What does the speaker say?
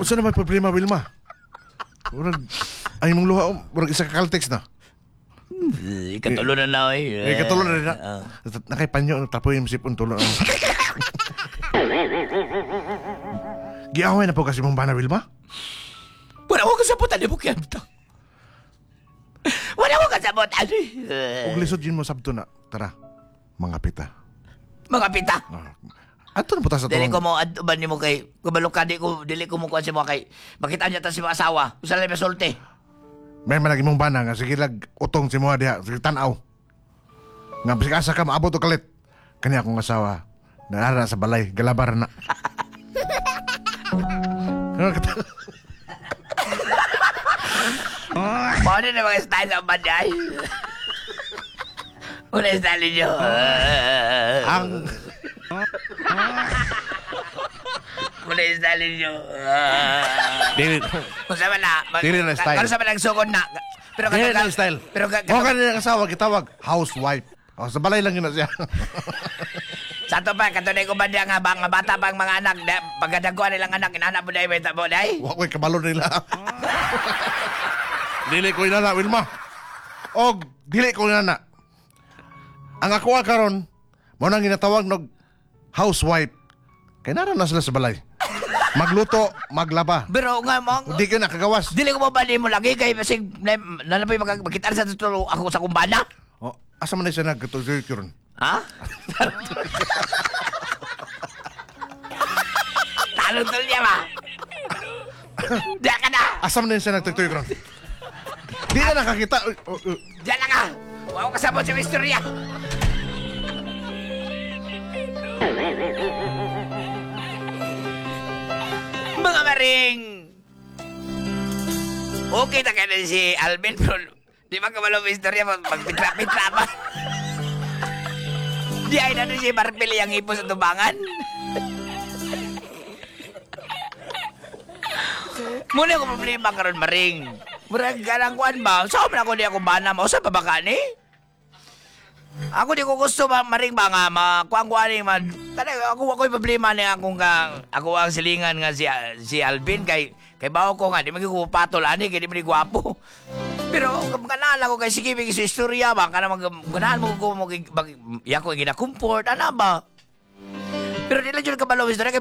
Unsa naman problema, Wilma? Murag ay mong luha, murag isa ka Caltex na. Ikatulo na na eh. Katulo na rin na. Nakaipanyo, tapoy yung sipon tulo. Giaway na po kasi mong bana, Wilma? Wala ko kasabutan ni Bukyan. Wala ko kasabutan. Ug lisod yun mo sabto na. Tara, mga pita. Mga pita. Ato na putas sa Dili ko tulong. mo aduban nimo kay kubalok ka di ko dili ko mo kuan si mo kay makita niya ta si mga asawa. Usa lang sulti. May managi mong bana nga, sige lag utong si mga diha, sige tanaw. Nga, bisig asa ka, maabot o kalit. Kanya akong asawa, naara sa balay, galabar na. Paano na mga style sa banday? Una style niyo. Ang... Una style niyo. Dili, Kung saan na. Dili na style. Kung saan lang sugod na. Pero dili na style. Pero Huwag ka na asawa, kitawag, housewife. O, sa balay lang yun na siya. sa to pa, katunay ko ba nga ba, nga bata pang mga anak, pagkadagwa nilang anak, inahanap mo dahil, may tabo dahil. Huwag ko'y kabalo nila. Dili ko inana, Wilma. Og, dili ko inana. Ang ako karon, mo nang ginatawag ng housewife. Kaya naran na sila sa balay. Magluto, maglaba. Pero nga mo, Hindi ka nakagawas. dili ko mabali mo lagi, kay masig, nalapay magkitar sa tutulo ako sa kumbana. O, asa man na siya nagkatuloy karon? Ha? Talong-tol niya ba? Diyan ka na! Asa man na siya nagtagtoy karon? Di na nakakita. Diyan na ka! Huwag ko kasabot sa istorya! Mga maring! Okay na kaya na si Alvin, pero di ba kamalo ang istorya magpitra-pitra pa? Di ay na si Marpili ang ipo sa tubangan. Muna ko problema karon maring. Murag ganang kuan ba? Saan man ako di ako bana mo? Saan pa ba ka ni? Ako di ko gusto maring ba nga makuang-kuan ni man. Ako ako'y problema ni akong ako ang silingan nga si Alvin kay bawo ko nga di magiging patol ani kay di man gwapo. Pero kanala ko kay sige bigi sa istorya ba kana ganahan mo ko mo ya ko gina-comfort ana ba. Pero di lang jud kabalo istorya kay